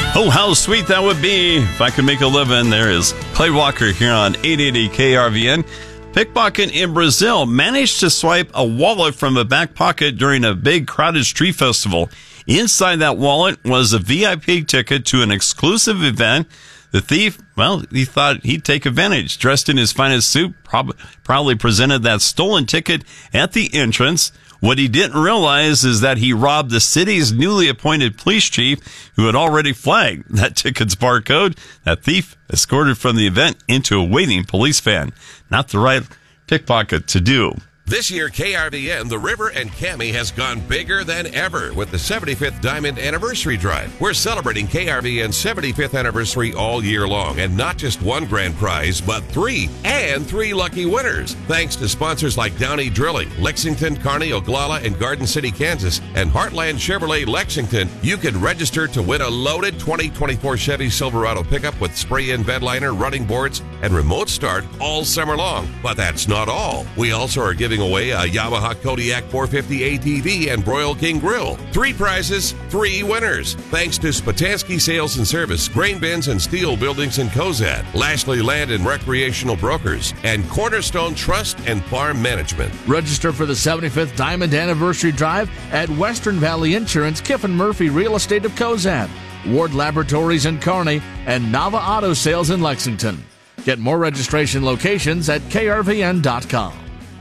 Oh, how sweet that would be if I could make a living. There is Clay Walker here on 880 KRVN. Pickpocket in Brazil managed to swipe a wallet from a back pocket during a big crowded street festival. Inside that wallet was a VIP ticket to an exclusive event. The thief, well, he thought he'd take advantage. Dressed in his finest suit, proudly presented that stolen ticket at the entrance. What he didn't realize is that he robbed the city's newly appointed police chief, who had already flagged that ticket's barcode. That thief escorted from the event into a waiting police van. Not the right pickpocket to do. This year, KRVN, The River, and Cammie has gone bigger than ever with the 75th Diamond Anniversary Drive. We're celebrating KRVN's 75th anniversary all year long, and not just one grand prize, but three lucky winners. Thanks to sponsors like Downey Drilling, Lexington, Kearney, Oglala, and Garden City, Kansas, and Heartland Chevrolet Lexington, you can register to win a loaded 2024 Chevy Silverado pickup with spray-in bed liner, running boards, and remote start all summer long. But that's not all. We also are giving away a Yamaha Kodiak 450 ATV and Broil King Grill. 3 prizes, 3 winners. Thanks to Spatansky Sales and Service, Grain Bins and Steel Buildings in Cozad, Lashley Land and Recreational Brokers, and Cornerstone Trust and Farm Management. Register for the 75th Diamond Anniversary Drive at Western Valley Insurance, Kiffin Murphy Real Estate of Cozad, Ward Laboratories in Kearney, and Nava Auto Sales in Lexington. Get more registration locations at krvn.com.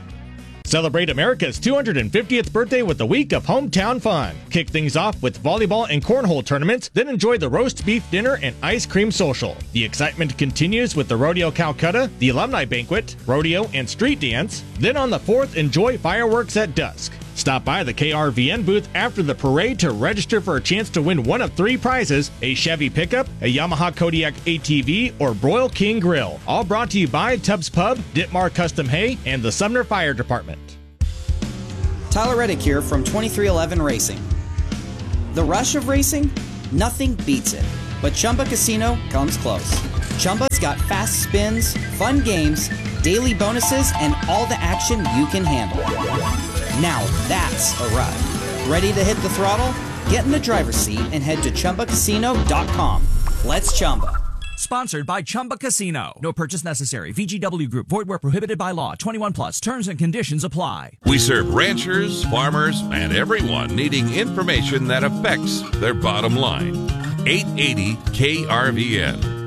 Celebrate America's 250th birthday with a week of hometown fun. Kick things off with volleyball and cornhole tournaments, then enjoy the roast beef dinner and ice cream social. The excitement continues with the Rodeo Calcutta, the alumni banquet, rodeo, and street dance. Then on the 4th, enjoy fireworks at dusk. Stop by the KRVN booth after the parade to register for a chance to win one of 3 prizes: a Chevy pickup, a Yamaha Kodiak ATV, or Broil King Grill. All brought to you by Tubbs Pub, Ditmar Custom Hay, and the Sumner Fire Department. Tyler Reddick here from 2311 Racing. The rush of racing? Nothing beats it. But Chumba Casino comes close. Chumba's got fast spins, fun games, daily bonuses, and all the action you can handle. Now that's a ride. Ready to hit the throttle? Get in the driver's seat and head to ChumbaCasino.com. Let's Chumba. Sponsored by Chumba Casino. No purchase necessary. VGW Group. Void where prohibited by law. 21 plus. Terms and conditions apply. We serve ranchers, farmers, and everyone needing information that affects their bottom line. 880 KRVN.